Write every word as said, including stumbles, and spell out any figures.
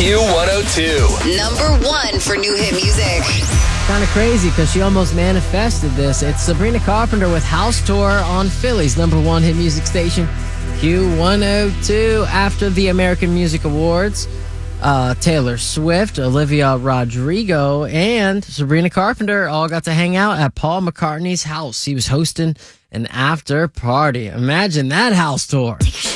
Q one oh two. Number one for new hit music. Kind of crazy because she almost manifested this. It's Sabrina Carpenter with House Tour on Philly's number one hit music station, Q one oh two. After the American Music Awards, uh, Taylor Swift, Olivia Rodrigo, and Sabrina Carpenter all got to hang out at Paul McCartney's house. He was hosting an after party. Imagine that house tour.